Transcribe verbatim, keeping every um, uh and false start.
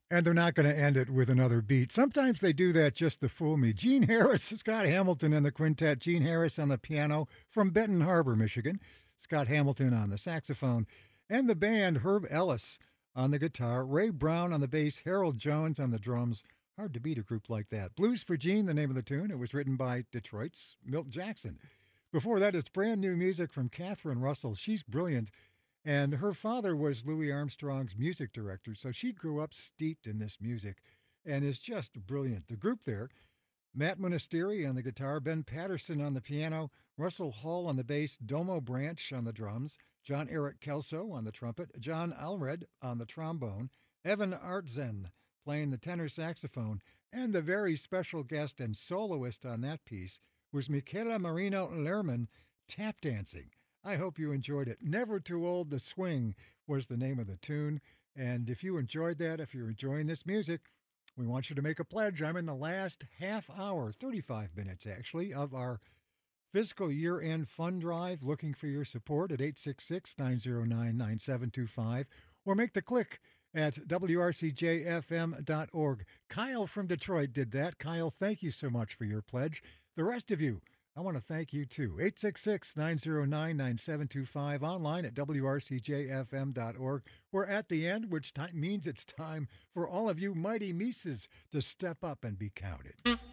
And they're not going to end it with another beat. Sometimes they do that just to fool me. Gene Harris, Scott Hamilton and the quintet. Gene Harris on the piano from Benton Harbor, Michigan. Scott Hamilton on the saxophone. And the band, Herb Ellis on the guitar. Ray Brown on the bass. Harold Jones on the drums. Hard to beat a group like that. Blues for Gene, the name of the tune. It was written by Detroit's Milt Jackson. Before that, it's brand new music from Catherine Russell. She's brilliant. And her father was Louis Armstrong's music director, so she grew up steeped in this music and is just brilliant. The group there, Matt Monasteri on the guitar, Ben Patterson on the piano, Russell Hall on the bass, Domo Branch on the drums, John Eric Kelso on the trumpet, John Alred on the trombone, Evan Artzen playing the tenor saxophone, and the very special guest and soloist on that piece was Michaela Marino Lerman tap dancing. I hope you enjoyed it. Never Too Old to Swing was the name of the tune. And if you enjoyed that, if you're enjoying this music, we want you to make a pledge. I'm in the last half hour, thirty-five minutes actually, of our fiscal year-end fund drive, looking for your support at eight six six, nine zero nine, nine seven two five, or make the click at W R C J F M dot org. Kyle from Detroit did that. Kyle, thank you so much for your pledge. The rest of you, I want to thank you too. eight six six, nine zero nine, nine seven two five, online at W R C J F M dot org. We're at the end, which time means it's time for all of you mighty Mises to step up and be counted.